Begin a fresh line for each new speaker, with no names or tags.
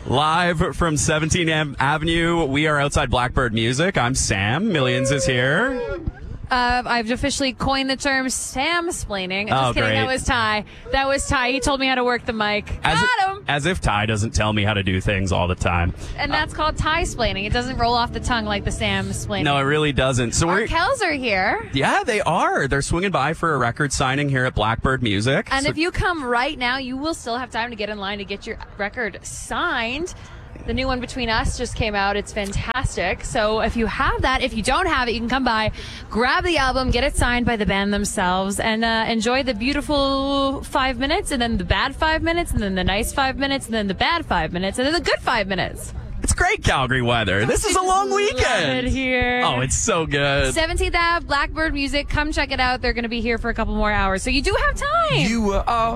Live from 17th Avenue, we are outside Blackbird Music. I'm Sam. Millions is here.
I've officially coined the term Sam-splaining. Just kidding.
Great.
That was Ty. He told me how to work the mic. Got him.
As if Ty doesn't tell me how to do things all the time.
And that's called Ty-splaining. It doesn't roll off the tongue like the Sam-splaining.
No, it really doesn't. So
Our Kells are here.
Yeah, they are. They're swinging by for a record signing here at Blackbird Music.
And if you come right now, you will still have time to get in line to get your record signed. The new one, Between Us, just came out. It's fantastic. So if you have that, if you don't have it, you can come by, grab the album, get it signed by the band themselves, and enjoy the beautiful 5 minutes, and then the bad 5 minutes, and then the nice 5 minutes, and then the bad 5 minutes, and then the good 5 minutes.
It's great Calgary weather. This is a long weekend.
Love it here.
Oh, it's so good.
17th Ave, Blackbird Music. Come check it out. They're going to be here for a couple more hours. So you do have time.
You